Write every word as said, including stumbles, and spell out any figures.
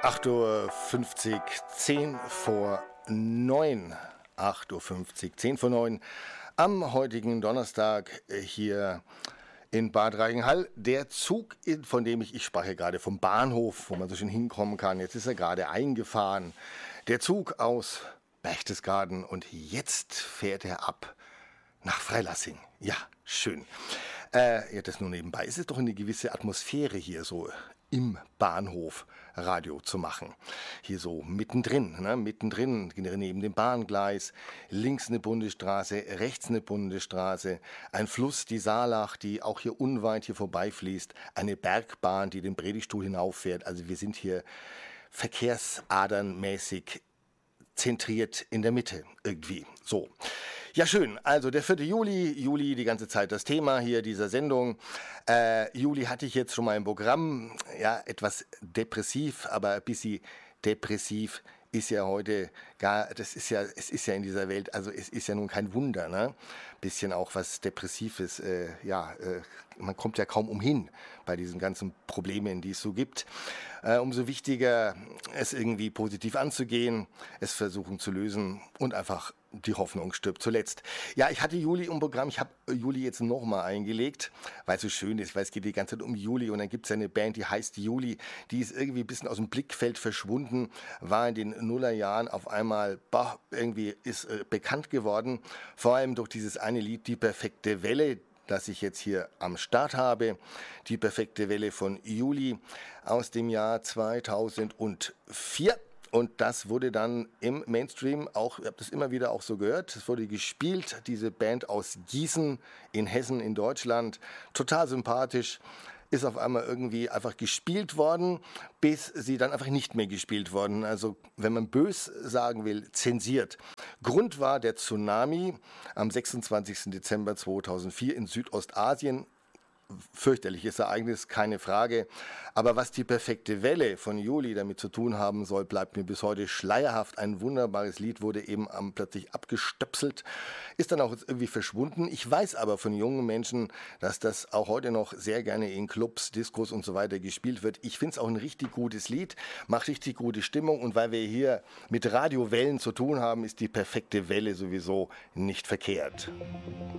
acht Uhr fünfzig, zehn vor neun. acht Uhr fünfzig, zehn vor neun am heutigen Donnerstag hier in Bad Reichenhall. Der Zug, von dem ich, ich sprach ja gerade vom Bahnhof, wo man so schön hinkommen kann, jetzt ist er gerade eingefahren. Der Zug aus Berchtesgaden und jetzt fährt er ab nach Freilassing. Ja, schön. Äh, ja, das nur nebenbei. Es ist doch eine gewisse Atmosphäre hier so im Bahnhof Radio zu machen. Hier so mittendrin, ne? mittendrin, neben dem Bahngleis, links eine Bundesstraße, rechts eine Bundesstraße, ein Fluss, die Saalach, die auch hier unweit hier vorbeifließt, eine Bergbahn, die den Predigtstuhl hinauffährt. Also wir sind hier verkehrsadernmäßig zentriert in der Mitte irgendwie. So. Ja, schön. Also der vierte Juli, Juli die ganze Zeit das Thema hier dieser Sendung. Äh, Juli hatte ich jetzt schon mal im Programm. Ja, etwas depressiv, aber ein bisschen depressiv ist ja heute gar, das ist ja, es ist ja in dieser Welt, also es ist ja nun kein Wunder, ne? Bisschen auch was Depressives, äh, ja, äh, man kommt ja kaum umhin bei diesen ganzen Problemen, die es so gibt. Äh, umso wichtiger, es irgendwie positiv anzugehen, es versuchen zu lösen und einfach die Hoffnung stirbt zuletzt. Ja, ich hatte Juli im Programm, ich habe Juli jetzt nochmal eingelegt, weil es so schön ist, weil es geht die ganze Zeit um Juli und dann gibt es eine Band, die heißt Juli, die ist irgendwie ein bisschen aus dem Blickfeld verschwunden, war in den Nullerjahren auf einmal, boah, irgendwie ist äh, bekannt geworden, vor allem durch dieses eine Lied, Die perfekte Welle, das ich jetzt hier am Start habe. Die perfekte Welle von Juli aus dem Jahr zweitausendvier. Und das wurde dann im Mainstream auch, ich habe das immer wieder auch so gehört, es wurde gespielt, diese Band aus Gießen in Hessen in Deutschland, total sympathisch, ist auf einmal irgendwie einfach gespielt worden, bis sie dann einfach nicht mehr gespielt worden. Also wenn man bös sagen will, zensiert. Grund war der Tsunami am sechsundzwanzigsten Dezember zweitausendvier in Südostasien. Fürchterliches Ereignis, keine Frage. Aber was die perfekte Welle von Juli damit zu tun haben soll, bleibt mir bis heute schleierhaft. Ein wunderbares Lied wurde eben um, plötzlich abgestöpselt, ist dann auch irgendwie verschwunden. Ich weiß aber von jungen Menschen, dass das auch heute noch sehr gerne in Clubs, Diskos und so weiter gespielt wird. Ich finde es auch ein richtig gutes Lied, macht richtig gute Stimmung und weil wir hier mit Radiowellen zu tun haben, ist die perfekte Welle sowieso nicht verkehrt.